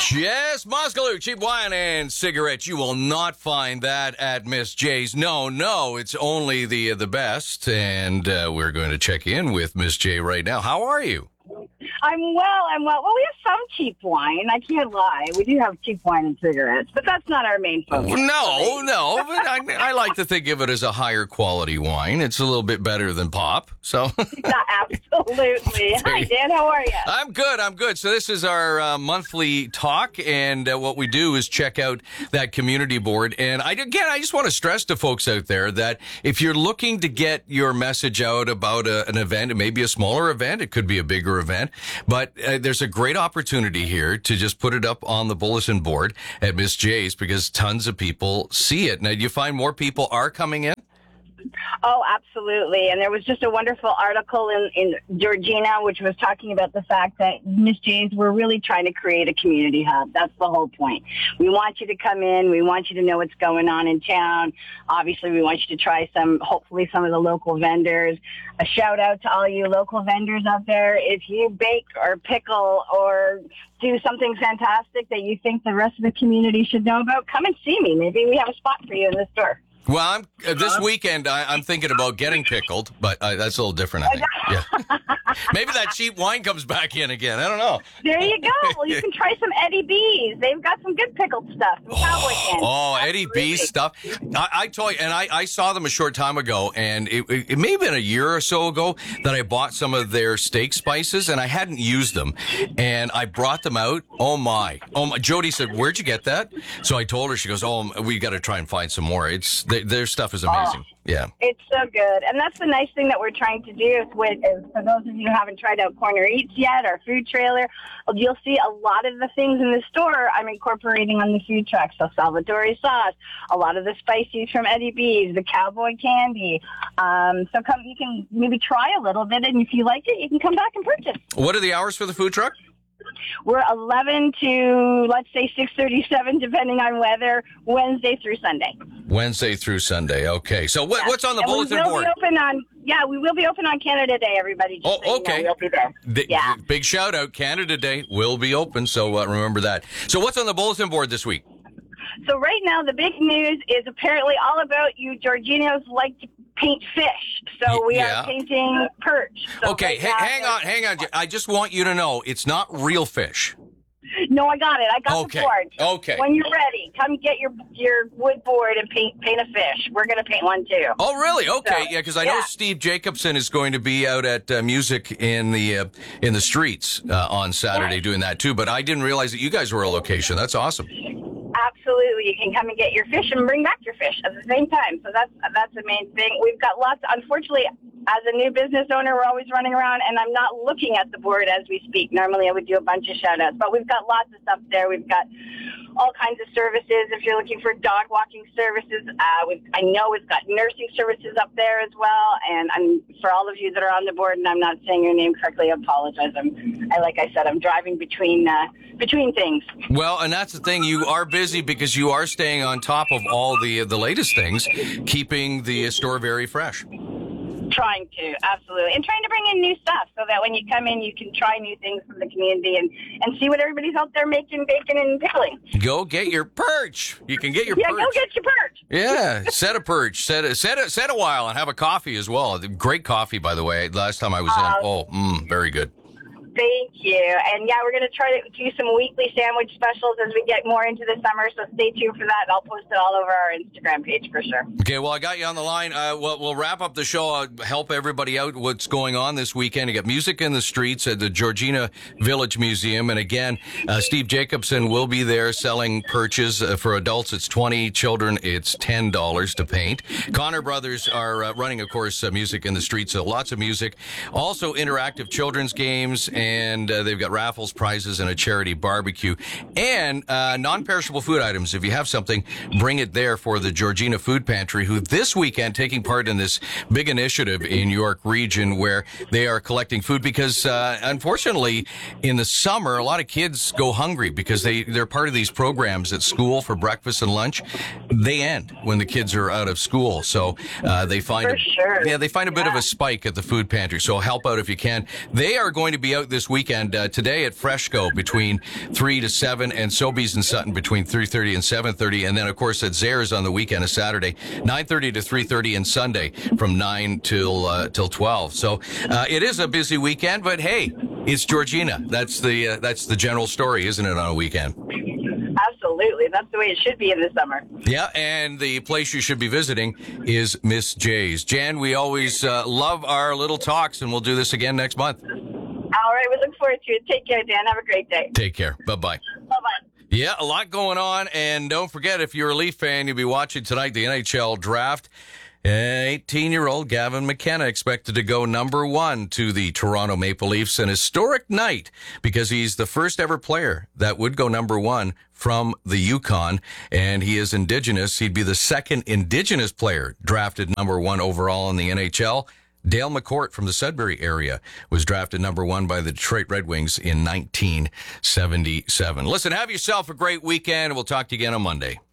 Yes, Moskaloo, cheap wine and cigarettes. You will not find that at Miss J's. No, it's only the best. And we're going to check in with Miss J right now. How are you? I'm well. Well, we have some cheap wine. I can't lie. We do have cheap wine and cigarettes, but that's not our main focus. No, but I like to think of it as a higher quality wine. It's a little bit better than pop. So Absolutely. Hi, Dan. How are you? I'm good. So this is our monthly talk, and what we do is check out that community board. And I just want to stress to folks out there that if you're looking to get your message out about an event, it may be a smaller event, it could be a bigger event, but there's a great opportunity here to just put it up on the bulletin board at Miss J's because tons of people see it. Now, do you find more people are coming in? Oh, absolutely. And there was just a wonderful article in Georgina, which was talking about the fact that Miss J's, we're really trying to create a community hub. That's the whole point. We want you to come in. We want you to know what's going on in town. Obviously, we want you to try hopefully some of the local vendors. A shout out to all you local vendors out there. If you bake or pickle or do something fantastic that you think the rest of the community should know about, come and see me. Maybe we have a spot for you in the store. Well, this weekend I'm thinking about getting pickled, but that's a little different, I think. Yeah. Maybe that cheap wine comes back in again. I don't know. There you go. Well, you can try some Eddie B's. They've got some good pickled stuff. Cowboy candy. Eddie B's stuff. I told you, and I saw them a short time ago, and it may have been a year or so ago that I bought some of their steak spices, and I hadn't used them, and I brought them out. Oh my! Jody said, "Where'd you get that?" So I told her. She goes, "Oh, we got to try and find some more. Their stuff is amazing." Yeah. It's so good. And that's the nice thing that we're trying to do is for those of you who haven't tried out Corner Eats yet, our food trailer, you'll see a lot of the things in the store I'm incorporating on the food truck. So Salvatore sauce, a lot of the spices from Eddie B's, the cowboy candy. So come, you can maybe try a little bit, and if you like it, you can come back and purchase. What are the hours for the food truck? We're 11 to, let's say, 6:37, depending on weather, Wednesday through Sunday. Wednesday through Sunday. Okay. So what's on the bulletin board? We will be open on Canada Day, everybody. Just so okay. You know, we'll be there. Big shout out. Canada Day will be open, so remember that. So what's on the bulletin board this week? So right now, the big news is apparently all about you Georginos like to paint fish. So we are painting perch. So okay, hang on. I just want you to know it's not real fish. No, I got it. I got the board. Okay. When you're ready, come get your wood board and paint a fish. We're going to paint one too. Oh, really? Okay. So, because I know Steve Jacobson is going to be out at Music in the Streets on Saturday doing that too. But I didn't realize that you guys were a location. That's awesome. Absolutely. You can come and get your fish and bring back your fish at the same time. So that's the main thing. We've got lots. Unfortunately, as a new business owner, we're always running around, and I'm not looking at the board as we speak. Normally, I would do a bunch of shout-outs, but we've got lots of stuff there. We've got all kinds of services. If you're looking for dog walking services, I know we've got nursing services up there as well. And for all of you that are on the board, and I'm not saying your name correctly, I apologize. Like I said, I'm driving between things. Well, and that's the thing. You are busy because you are staying on top of all the latest things, keeping the store very fresh. Trying to, absolutely. And trying to bring in new stuff so that when you come in, you can try new things from the community and see what everybody's out there making, baking, and pickling. Go get your perch. You can get your perch. Yeah, go get your perch. Yeah, set a perch. Set a while and have a coffee as well. Great coffee, by the way. Last time I was in. Very good. Thank you. And we're going to try to do some weekly sandwich specials as we get more into the summer, so stay tuned for that. I'll post it all over our Instagram page for sure. Okay, well, I got you on the line. We'll wrap up the show. I'll help everybody out what's going on this weekend. You got Music in the Streets at the Georgina Village Museum. And again, Steve Jacobson will be there selling perches. For adults, it's $20. Children, it's $10 to paint. Connor Brothers are running, of course, Music in the Streets. So lots of music. Also, interactive children's games. And they've got raffles, prizes, and a charity barbecue. And non-perishable food items. If you have something, bring it there for the Georgina Food Pantry, who this weekend taking part in this big initiative in York Region where they are collecting food because, unfortunately, in the summer, a lot of kids go hungry because they're part of these programs at school for breakfast and lunch. They end when the kids are out of school. So they find a bit of a spike at the food pantry. So help out if you can. They are going to be out out this weekend. Today at Fresco between 3 to 7, and Sobeys and Sutton between 3:30 and 7:30. And then, of course, at Zares on the weekend, a Saturday, 9:30 to 3:30, and Sunday from 9 till 12. So it is a busy weekend, but hey, it's Georgina. That's the general story, isn't it, on a weekend? Absolutely. That's the way it should be in the summer. Yeah, and the place you should be visiting is Miss J's. Jan, we always love our little talks, and we'll do this again next month. All right. We look forward to it. Take care, Dan. Have a great day. Take care. Bye-bye. Bye-bye. Yeah, a lot going on, and don't forget, if you're a Leaf fan, you'll be watching tonight the NHL draft. 18-year-old Gavin McKenna expected to go number 1 to the Toronto Maple Leafs. An historic night because he's the first ever player that would go number 1 from the Yukon, and he is Indigenous. He'd be the second Indigenous player drafted number 1 overall in the NHL. Dale McCourt from the Sudbury area was drafted number 1 by the Detroit Red Wings in 1977. Listen, have yourself a great weekend. We'll talk to you again on Monday.